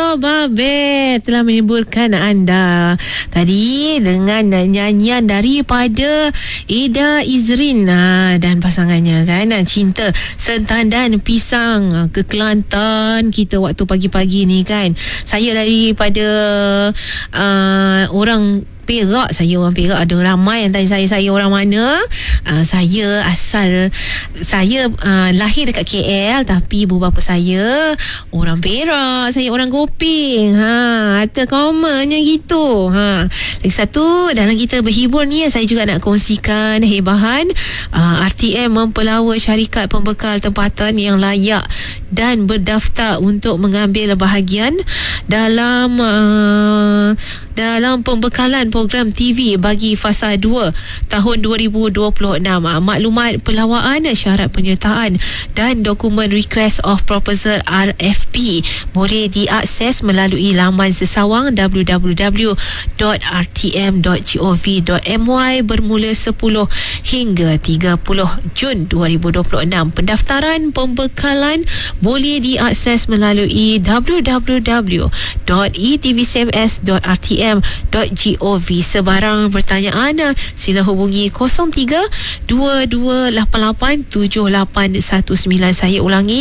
Babe telah menghiburkan anda tadi dengan nyanyian daripada Ida Izrin dan pasangannya kan, Cinta Sentandan Pisang ke Kelantan kita waktu pagi-pagi ni kan. Saya daripada orang Perak, saya orang Perak. Ada ramai yang tanya saya orang mana. Saya lahir dekat KL, tapi ibu bapa saya orang Perak, saya orang Gopeng. Ada komennya gitu. Lagi satu, dalam kita berhibur ni, saya juga nak kongsikan hebahan RTM mempelawa syarikat pembekal tempatan yang layak dan berdaftar untuk mengambil bahagian dalam pembekalan program TV bagi fasa 2 tahun 2026. Maklumat pelawaan, syarat penyertaan dan dokumen request of proposal RFP boleh diakses melalui laman sesawang www.rtm.gov.my bermula 10 hingga 30 Jun 2026. Pendaftaran pembekalan boleh diakses melalui www.etvcms.rtm.gov. Sebarang pertanyaan sila hubungi 03-2288-7819. Saya ulangi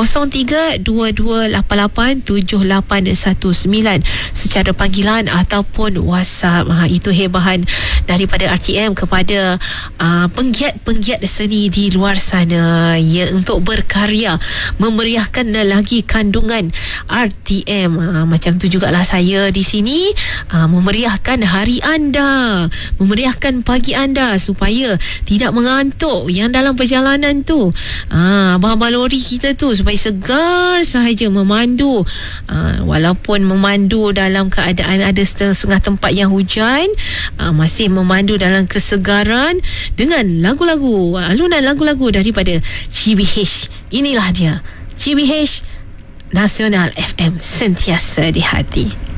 03-2288-7819 secara panggilan ataupun WhatsApp. Itu hebahan daripada RTM kepada penggiat-penggiat seni di luar sana, ya, untuk berkarya memeriahkan lagi kandungan RTM. Macam tu jugalah saya di sini memeriahkan hari anda, memeriahkan pagi anda supaya tidak mengantuk yang dalam perjalanan tu. Abang-abang lori kita tu supaya segar sahaja memandu, walaupun memandu dalam keadaan ada setengah tempat yang hujan, masih memandu dalam kesegaran dengan lagu-lagu, alunan lagu-lagu daripada GBH. Inilah dia GBH Nasional FM, sentiasa di hati.